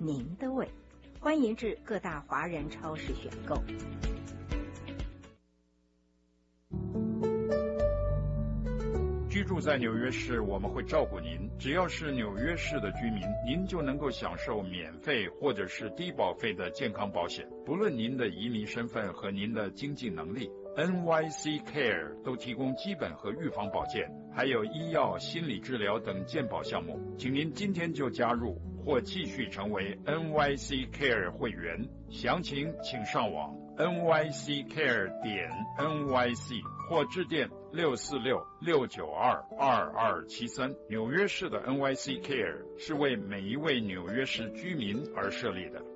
您的胃。欢迎至各大华人超市选购。 居住在纽约市，我们会照顾您。只要是纽约市的居民，您就能够享受免费或者是低保费的健康保险，不论您的移民身份和您的经济能力。NYC Care 都提供基本和预防保健，还有医药、心理治疗等健保项目。请您今天就加入或继续成为 NYC Care 会员。详情请上网 nyccare.nyc 或致电646-692-2273。纽约市的 NYC Care 是为每一位纽约市居民而设立的。